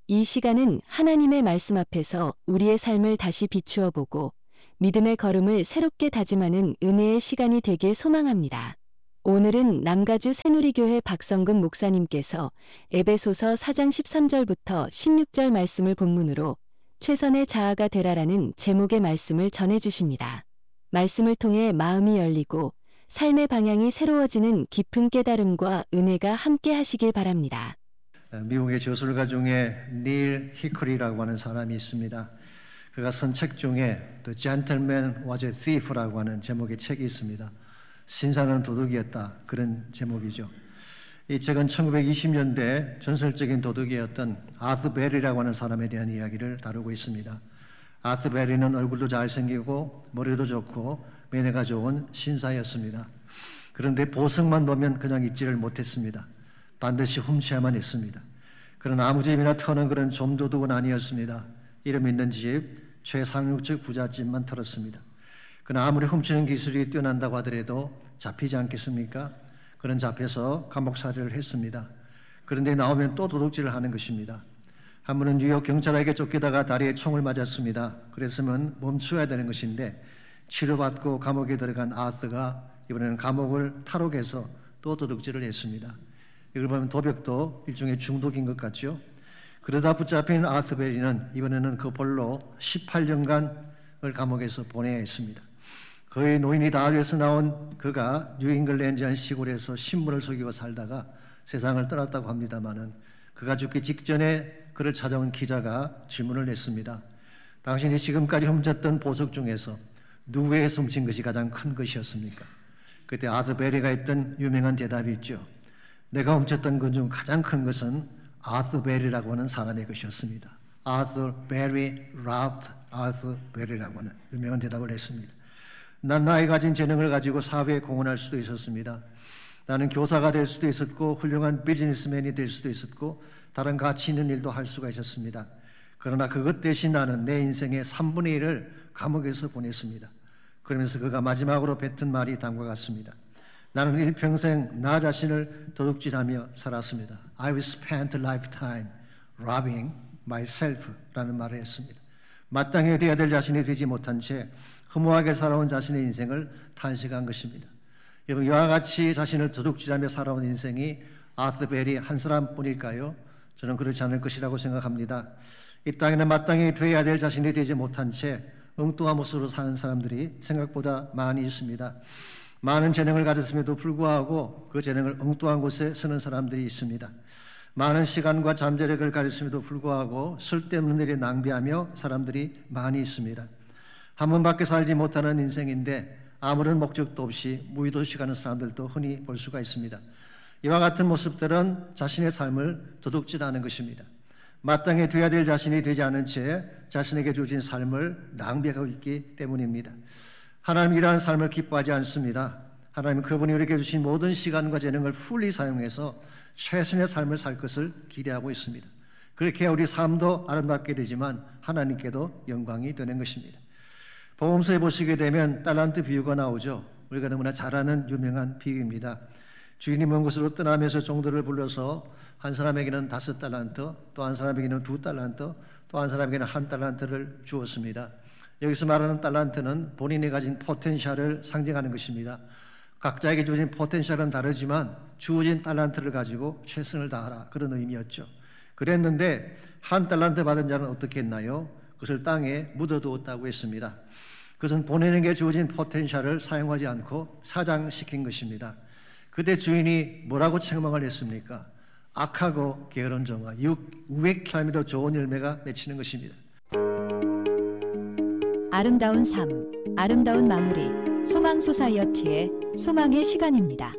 이 시간은 하나님의 말씀 앞에서 우리의 삶을 다시 비추어 보고 믿음의 걸음을 새롭게 다짐하는 은혜의 시간이 되길 소망합니다. 오늘은 남가주 새누리교회 박성근 목사님께서 에베소서 4장 13절부터 16절 말씀을 본문으로 최선의 자아가 되라라는 제목의 말씀을 전해주십니다. 말씀을 통해 마음이 열리고 삶의 방향이 새로워지는 깊은 깨달음과 은혜가 함께 하시길 바랍니다. 미국의 저술가 중에 닐 히커리라고 하는 사람이 있습니다. 그가 쓴 책 중에 The Gentleman Was a Thief라고 하는 제목의 책이 있습니다. 신사는 도둑이었다, 그런 제목이죠. 이 책은 1920년대 전설적인 도둑이었던 아스 베리라고 하는 사람에 대한 이야기를 다루고 있습니다. 아스 베리는 얼굴도 잘생기고 머리도 좋고 매너가 좋은 신사였습니다. 그런데 보석만 보면 그냥 잊지를 못했습니다. 반드시 훔쳐야만 했습니다. 그러나 아무 집이나 터는 그런 좀도둑은 아니었습니다. 이름 있는 집, 최상류층 부잣집만 털었습니다. 그러나 아무리 훔치는 기술이 뛰어난다고 하더라도 잡히지 않겠습니까? 그런 잡혀서 감옥살이를 했습니다. 그런데 나오면 또 도둑질을 하는 것입니다. 한 번은 뉴욕 경찰에게 쫓기다가 다리에 총을 맞았습니다. 그랬으면 멈춰야 되는 것인데 치료받고 감옥에 들어간 아스가 이번에는 감옥을 탈옥해서 또 도둑질을 했습니다. 이걸 보면 도벽도 일종의 중독인 것 같죠. 그러다 붙잡힌 아스 베리는 이번에는 그 벌로 18년간을 감옥에서 보내야 했습니다. 거의 노인이 다 돼서 나온 그가 뉴잉글랜드 시골에서 신분을 속이고 살다가 세상을 떠났다고 합니다마는 그가 죽기 직전에 그를 찾아온 기자가 질문을 냈습니다. 당신이 지금까지 훔쳤던 보석 중에서 누구에게서 훔친 것이 가장 큰 것이었습니까? 그때 아스 베리가 했던 유명한 대답이 있죠. 내가 훔쳤던 것 중 가장 큰 것은 아스 베리라고 하는 사람의 것이었습니다. 아스 베리 robbed 아스 베리라고 하는 유명한 대답을 했습니다. 난 나의 가진 재능을 가지고 사회에 공헌할 수도 있었습니다. 나는 교사가 될 수도 있었고 훌륭한 비즈니스맨이 될 수도 있었고 다른 가치 있는 일도 할 수가 있었습니다. 그러나 그것 대신 나는 내 인생의 3분의 1을 감옥에서 보냈습니다. 그러면서 그가 마지막으로 뱉은 말이 다음과 같습니다. 나는 일평생 나 자신을 도둑질하며 살았습니다. I will spend a lifetime robbing myself 라는 말을 했습니다. 마땅히 되어야 될 자신이 되지 못한 채 허무하게 살아온 자신의 인생을 탄식한 것입니다. 여러분, 이와 같이 자신을 도둑질하며 살아온 인생이 아스 베리 한 사람뿐일까요? 저는 그렇지 않을 것이라고 생각합니다. 이 땅에는 마땅히 되어야 될 자신이 되지 못한 채 엉뚱한 모습으로 사는 사람들이 생각보다 많이 있습니다. 많은 재능을 가졌음에도 불구하고 그 재능을 엉뚱한 곳에 쓰는 사람들이 있습니다. 많은 시간과 잠재력을 가졌음에도 불구하고 쓸데없는 일에 낭비하며 사람들이 많이 있습니다. 한 번밖에 살지 못하는 인생인데 아무런 목적도 없이 무의도시 가는 사람들도 흔히 볼 수가 있습니다. 이와 같은 모습들은 자신의 삶을 도둑질하는 것입니다. 마땅히 되어야 될 자신이 되지 않은 채 자신에게 주어진 삶을 낭비하고 있기 때문입니다. 하나님은 이러한 삶을 기뻐하지 않습니다. 하나님은 그분이 우리에게 주신 모든 시간과 재능을 풀리 사용해서 최선의 삶을 살 것을 기대하고 있습니다. 그렇게 우리 삶도 아름답게 되지만 하나님께도 영광이 되는 것입니다. 복음서에 보시게 되면 달란트 비유가 나오죠. 우리가 너무나 잘 아는 유명한 비유입니다. 주인이 먼 곳으로 떠나면서 종들을 불러서 한 사람에게는 5달란트, 또 한 사람에게는 2달란트, 또 한 사람에게는 1달란트를 주었습니다. 여기서 말하는 달란트는 본인이 가진 포텐셜을 상징하는 것입니다. 각자에게 주어진 포텐셜은 다르지만 주어진 달란트를 가지고 최선을 다하라, 그런 의미였죠. 그랬는데 1달란트 받은 자는 어떻게 했나요? 그것을 땅에 묻어두었다고 했습니다. 그것은 본인에게 주어진 포텐셜을 사용하지 않고 사장시킨 것입니다. 그때 주인이 뭐라고 책망을 했습니까? 악하고 게으른 종아, 우액 삶에도 좋은 열매가 맺히는 것입니다. 아름다운 삶, 아름다운 마무리, 소망 소사이어티의 소망의 시간입니다.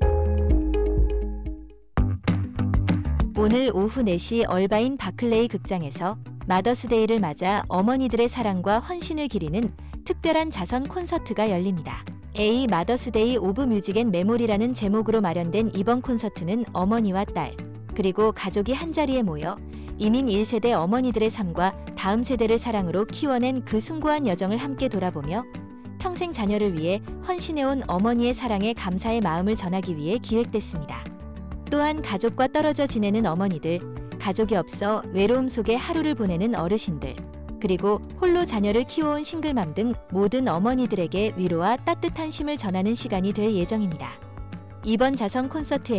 오늘 오후 4시 얼바인 바클레이 극장에서 마더스데이를 맞아 어머니들의 사랑과 헌신을 기리는 특별한 자선 콘서트가 열립니다. A 마더스데이 오브 뮤직 앤 메모리라는 제목으로 마련된 이번 콘서트는 어머니와 딸, 그리고 가족이 한자리에 모여 이민 1세대 어머니들의 삶과 다음 세대를 사랑으로 키워낸 그 숭고한 여정을 함께 돌아보며 평생 자녀를 위해 헌신해온 어머니의 사랑에 감사의 마음을 전하기 위해 기획됐습니다. 또한 가족과 떨어져 지내는 어머니들, 가족이 없어 외로움 속에 하루를 보내는 어르신들, 그리고 홀로 자녀를 키워온 싱글맘 등 모든 어머니들에게 위로와 따뜻한 힘을 전하는 시간이 될 예정입니다. 이번 자선 콘서트에